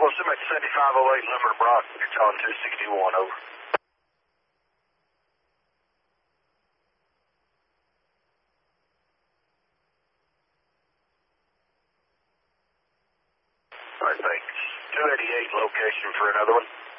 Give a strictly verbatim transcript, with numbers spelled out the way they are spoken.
Bravo, submit seventy-five oh eight, Limber Brock. You're calling two sixty-one, over. All right, thanks. two eighty-eight, location for another one.